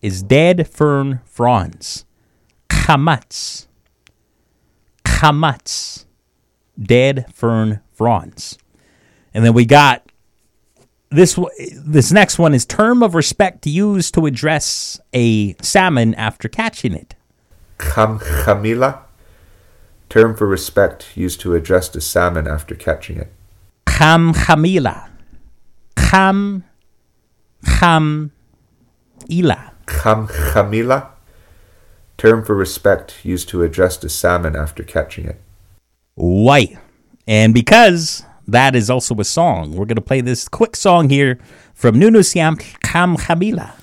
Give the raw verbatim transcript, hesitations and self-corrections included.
is dead fern fronds. Chamatz. Chamatz. Dead fern fronds. And then we got this this next one is term of respect used to address a salmon after catching it. Cham chamila. Term for respect used to address a salmon after catching it. Cham chamila. Cham cham ila. Cham chamila. Term for respect used to address a salmon after catching it. White. And because that is also a song, we're going to play this quick song here from Nunu Siam Cham Chamila.